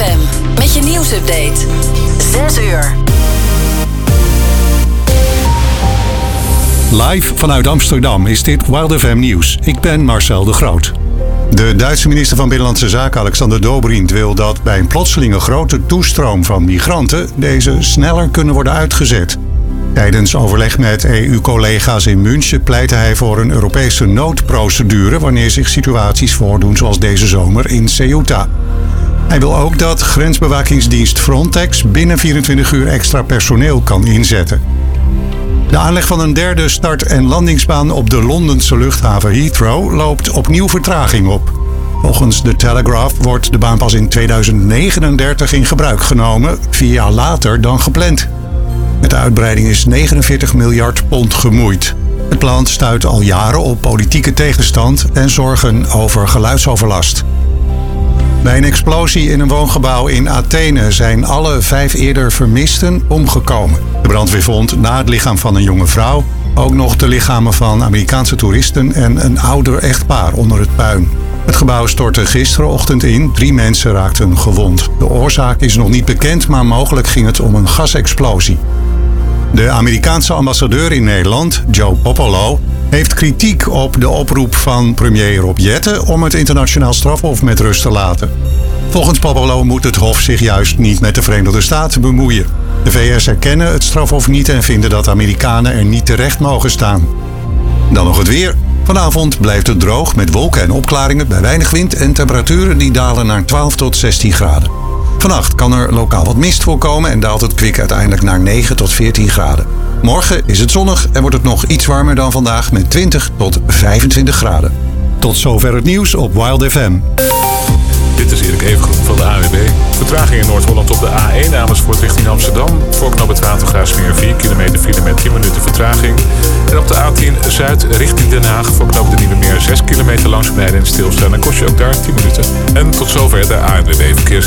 FM met je nieuwsupdate. 6 uur. Live vanuit Amsterdam is dit Wild FM Nieuws. Ik ben Marcel de Groot. De Duitse minister van Binnenlandse Zaken Alexander Dobrindt wil dat bij een plotselinge grote toestroom van migranten deze sneller kunnen worden uitgezet. Tijdens overleg met EU-collega's in München pleitte hij voor een Europese noodprocedure wanneer zich situaties voordoen zoals deze zomer in Ceuta. Hij wil ook dat grensbewakingsdienst Frontex binnen 24 uur extra personeel kan inzetten. De aanleg van een derde start- en landingsbaan op de Londense luchthaven Heathrow loopt opnieuw vertraging op. Volgens The Telegraph wordt de baan pas in 2039 in gebruik genomen, 4 jaar later dan gepland. Met de uitbreiding is 49 miljard pond gemoeid. Het plan stuit al jaren op politieke tegenstand en zorgen over geluidsoverlast. Bij een explosie in een woongebouw in Athene zijn alle 5 eerder vermisten omgekomen. De brandweer vond na het lichaam van een jonge vrouw ook nog de lichamen van Amerikaanse toeristen en een ouder echtpaar onder het puin. Het gebouw stortte gisterenochtend in. 3 mensen raakten gewond. De oorzaak is nog niet bekend, maar mogelijk ging het om een gasexplosie. De Amerikaanse ambassadeur in Nederland, Joe Popolo, heeft kritiek op de oproep van premier Rob Jetten om het internationaal strafhof met rust te laten. Volgens Popolo moet het hof zich juist niet met de Verenigde Staten bemoeien. De VS erkennen het strafhof niet en vinden dat Amerikanen er niet terecht mogen staan. Dan nog het weer. Vanavond blijft het droog met wolken en opklaringen bij weinig wind en temperaturen die dalen naar 12 tot 16 graden. Vannacht kan er lokaal wat mist voorkomen en daalt het kwik uiteindelijk naar 9 tot 14 graden. Morgen is het zonnig en wordt het nog iets warmer dan vandaag met 20 tot 25 graden. Tot zover het nieuws op Wild FM. Dit is Erik Evengroen van de ANWB. Vertraging in Noord-Holland op de A1 Amersfoort richting Amsterdam. Voor knooppunt Watergraafsmeer 4 kilometer file met 10 minuten vertraging. En op de A10 Zuid richting Den Haag voor knooppunt de Nieuwe Meer 6 kilometer langzaam rijden en stilstaan. Dan kost je ook daar 10 minuten. En tot zover de ANWB verkeers.